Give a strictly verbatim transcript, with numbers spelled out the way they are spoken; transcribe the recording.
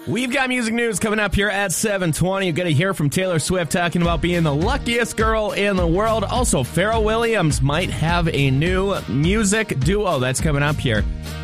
We've got music news coming up here at seven twenty. You're going to hear from Taylor Swift talking about being the luckiest girl in the world. Also, Pharrell Williams might have a new music duo. That's coming up here